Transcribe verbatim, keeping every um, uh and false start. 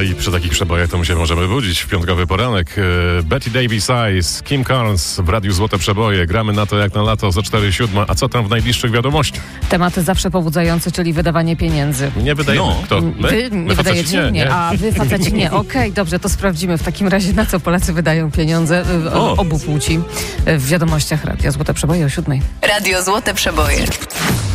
No i przy takich przebojach to my się możemy budzić w piątkowy poranek. Betty Davis Eyes, Kim Carnes w Radiu Złote Przeboje. Gramy na to jak na lato za cztery siódme. A co tam w najbliższych wiadomościach? Tematy zawsze pobudzające, czyli wydawanie pieniędzy. Nie wydajemy. No. Kto? My? Wy nie My wydajecie? nie, Nie, nie. A wy faceci nie. Okej, okay, dobrze, to sprawdzimy w takim razie, na co Polacy wydają pieniądze y, O. obu płci w wiadomościach Radia Złote Przeboje o siódmej. Radio Złote Przeboje.